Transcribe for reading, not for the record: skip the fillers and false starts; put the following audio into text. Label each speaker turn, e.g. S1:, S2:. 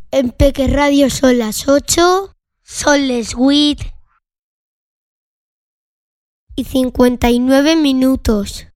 S1: En Peque Radio son las 8, son les 8 y 59 minutos.